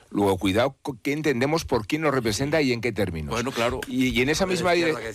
Luego, cuidado qué entendemos por quién nos representa y en qué términos. Bueno, claro. Y en esa misma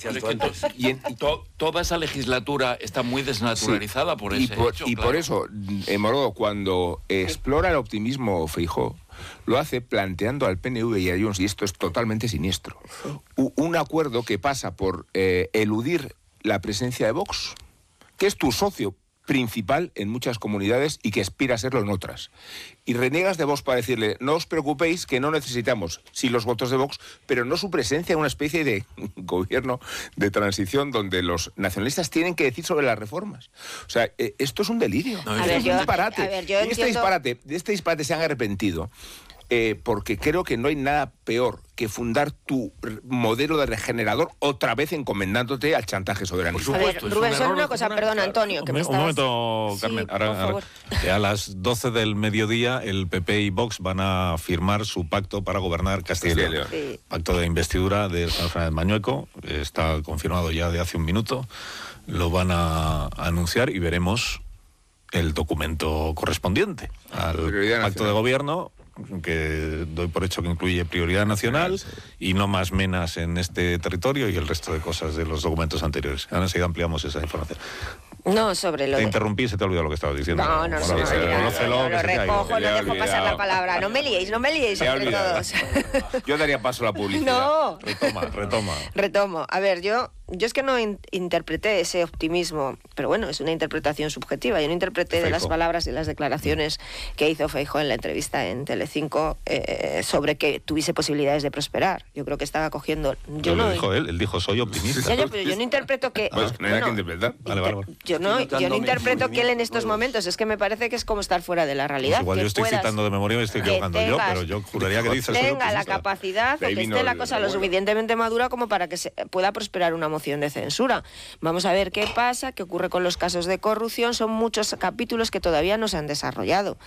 toda esa legislatura está muy desnaturalizada por ese hecho. Y por eso, Morodo, cuando explora el optimismo Feijóo, lo hace planteando al PNV y a Junts, y esto es totalmente siniestro, un acuerdo que pasa por eludir la presencia de Vox, que es tu socio principal en muchas comunidades y que aspira a serlo en otras. Y reniegas de Vox para decirle, no os preocupéis que no necesitamos, sí, los votos de Vox, pero no su presencia en una especie de gobierno de transición donde los nacionalistas tienen que decir sobre las reformas. O sea, esto es un delirio. Es un disparate. De este disparate se han arrepentido. Porque creo que no hay nada peor que fundar tu modelo de regenerador otra vez encomendándote al chantaje soberanista. A ver, Rubén, solo una cosa, perdona, Antonio. Que un momento, Carmen. Sí, a las 12 del mediodía el PP y Vox van a firmar su pacto para gobernar Castilla y León. Sí. Pacto de investidura de San Fernández Mañueco, está confirmado ya de hace un minuto. Lo van a anunciar y veremos el documento correspondiente al pacto de gobierno, que doy por hecho que incluye prioridad nacional y no más menas en este territorio y el resto de cosas de los documentos anteriores. Ahora enseguida ampliamos esa información. No, sobre lo Te interrumpí, se te ha olvidado lo que estabas diciendo. No, lo recojo, no dejo pasar la palabra. No me liéis entre todos. Yo daría paso a la publicidad. No. Retomo. A ver, yo es que no interpreté ese optimismo, pero bueno, es una interpretación subjetiva. Yo no interpreté de las palabras y las declaraciones que hizo Feijóo en la entrevista en Telecinco sobre que tuviese posibilidades de prosperar. Yo creo que estaba cogiendo... Él dijo, soy optimista. Pero yo no interpreto que... Pues no hay nada que interpretar. Vale. Yo no interpreto que él en estos momentos, es que me parece que es como estar fuera de la realidad. Pues igual yo estoy citando de memoria y me estoy equivocando yo, pero yo juraría que dices que tenga la capacidad o que esté la cosa lo suficientemente madura como para que se pueda prosperar una moción de censura. Vamos a ver qué pasa, qué ocurre con los casos de corrupción. Son muchos capítulos que todavía no se han desarrollado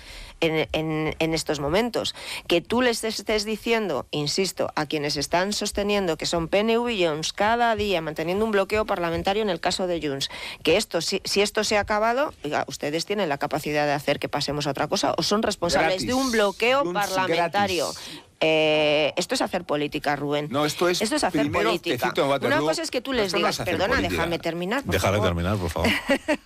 en estos momentos. Que tú les estés diciendo, insisto, a quienes están sosteniendo que son PNV y Junts cada día manteniendo un bloqueo parlamentario en el caso de Junts, que si esto se ha acabado, oiga, ustedes tienen la capacidad de hacer que pasemos a otra cosa o son responsables de un bloqueo parlamentario. Esto es hacer política, Rubén. No, esto es hacer política. Una cosa es que tú les digas, perdona, déjame terminar, por favor. Déjale terminar, por favor.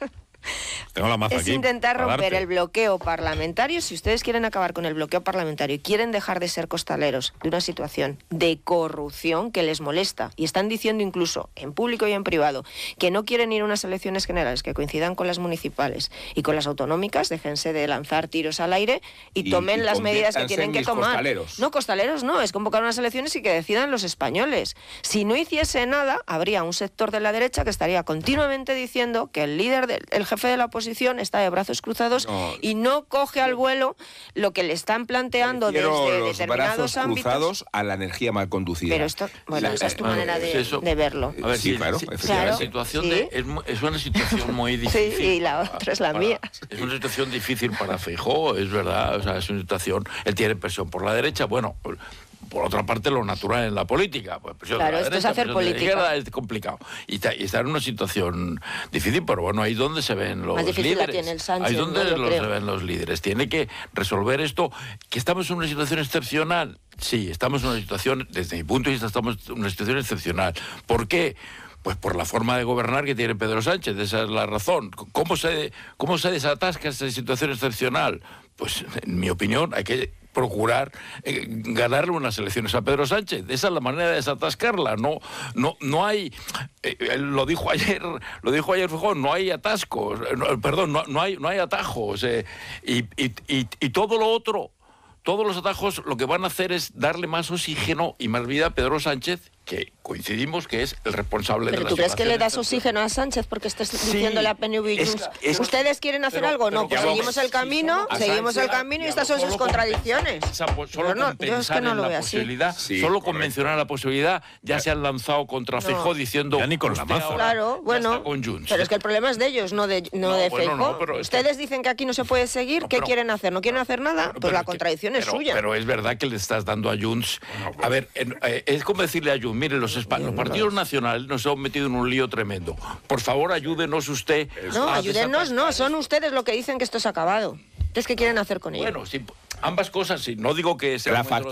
Tengo la maza es aquí, intentar romper el bloqueo parlamentario. Si ustedes quieren acabar con el bloqueo parlamentario y quieren dejar de ser costaleros de una situación de corrupción que les molesta, y están diciendo incluso en público y en privado que no quieren ir a unas elecciones generales que coincidan con las municipales y con las autonómicas, déjense de lanzar tiros al aire y tomen las medidas que tienen que tomar. Costaleros no, es convocar unas elecciones y que decidan los españoles. Si no hiciese nada, habría un sector de la derecha que estaría continuamente diciendo que el líder el jefe de la oposición está de brazos cruzados y no coge al vuelo lo que le están planteando desde determinados ámbitos. Cruzados a la energía mal conducida. Pero esto, esa es tu manera de verlo. A ver, la situación es una situación muy difícil. Sí, y la otra es la mía. Es una situación difícil para Feijóo, es verdad. O sea, es una situación... Él tiene presión por la derecha, bueno... Por otra parte, lo natural en la política. Pues, claro, esto es hacer política. Es complicado. Y está en una situación difícil, pero bueno, ahí donde se ven los líderes. La tiene el Sánchez, ahí donde se ven los líderes. Tiene que resolver esto. ¿Que estamos en una situación excepcional? Sí, estamos en una situación, desde mi punto de vista, estamos en una situación excepcional. ¿Por qué? Pues por la forma de gobernar que tiene Pedro Sánchez, esa es la razón. ¿Cómo se desatasca esta situación excepcional? Pues, en mi opinión, hay que procurar ganarle unas elecciones a Pedro Sánchez. Esa es la manera de desatascarla. No hay, lo dijo ayer Feijóo, no hay atascos, no hay atajos, y todo lo otro, todos los atajos lo que van a hacer es darle más oxígeno y más vida a Pedro Sánchez, que coincidimos que es el responsable de la situación. ¿Pero tú crees que le das oxígeno a Sánchez porque estás diciéndole a PNV y Junts? ¿Ustedes quieren hacer algo? No, pues seguimos el camino y estas son sus contradicciones. Solo con mencionar la posibilidad ya se han lanzado contra Feijóo diciendo... Ya ni con la maza. Claro, bueno, pero es que el problema es de ellos, no de Feijóo. Ustedes dicen que aquí no se puede seguir, ¿qué quieren hacer? ¿No quieren hacer nada? Pues la contradicción es suya. Pero es verdad que le estás dando a Junts... A ver, es como decirle a Junts, mire, los partidos nacionales nos hemos metido en un lío tremendo. Por favor, ayúdenos usted. No, ayúdenos, no, son ustedes los que dicen que esto es acabado. ¿Ustedes qué quieren hacer con ello? Bueno, sí, ambas cosas, sí. No digo que sea...